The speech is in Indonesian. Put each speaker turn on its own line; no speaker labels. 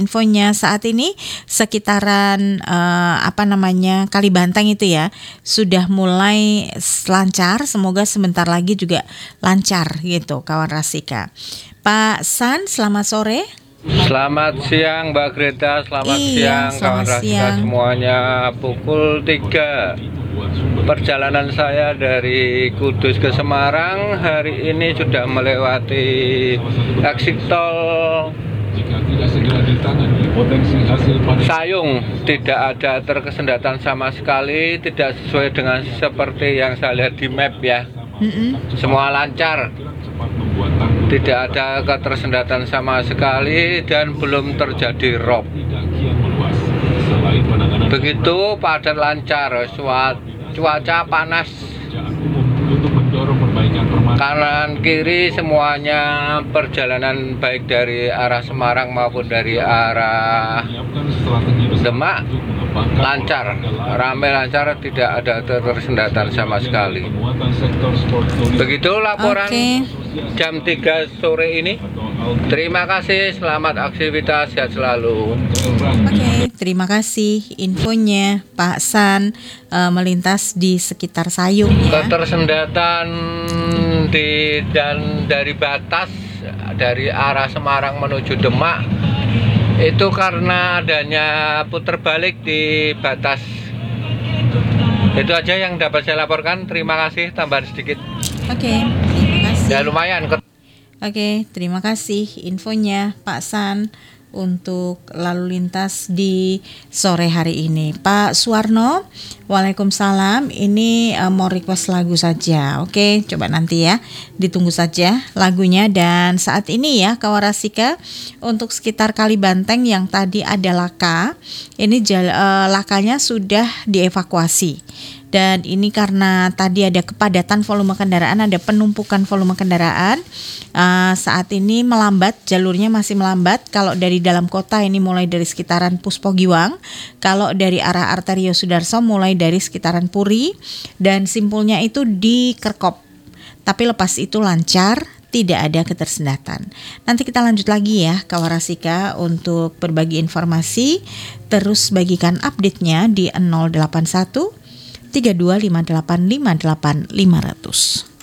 infonya. Saat ini sekitaran Kalibantang itu ya sudah mulai lancar. Semoga sebentar lagi juga lancar gitu, kawan Rasika. Pak San, selamat sore.
Selamat siang Mbak Greta, selamat siang kawan Rasika semuanya. Pukul 3 perjalanan saya dari Kudus ke Semarang hari ini sudah melewati exit tol Sayung. Tidak ada terkesendatan sama sekali, tidak sesuai dengan seperti yang saya lihat di map ya. Semua lancar, tidak ada ketersendatan sama sekali dan belum terjadi rob. Begitu padat lancar, cuaca panas, kanan kiri semuanya perjalanan baik dari arah Semarang maupun dari arah Demak lancar, ramai lancar, tidak ada ketersendatan sama sekali. Begitu laporan jam 3 sore ini. Terima kasih, selamat aktivitas, sehat selalu.
Terima kasih infonya Pak San, melintas di sekitar Sayung ya.
Ketersendatan dari batas dari arah Semarang menuju Demak itu karena adanya putar balik di batas. Itu aja yang dapat saya laporkan. Terima kasih, tambahan sedikit.
Terima kasih.
Ya lumayan.
Terima kasih infonya Pak San untuk lalu lintas di sore hari ini. Pak Suwarno, waalaikumsalam. Ini mau request lagu saja. Coba nanti ya, ditunggu saja lagunya. Dan saat ini ya kawan Rasika, untuk sekitar Kalibantang yang tadi ada laka, ini lakanya sudah dievakuasi. Dan ini karena tadi ada kepadatan volume kendaraan, ada penumpukan volume kendaraan. Saat ini melambat, jalurnya masih melambat. Kalau dari dalam kota ini mulai dari sekitaran Puspogiwang. Kalau dari arah Arterio Sudarso mulai dari sekitaran Puri. Dan simpulnya itu di Kerkop. Tapi lepas itu lancar, tidak ada ketersendatan. Nanti kita lanjut lagi ya kawan Rasika untuk berbagi informasi. Terus bagikan update-nya di 081 3258 58 500.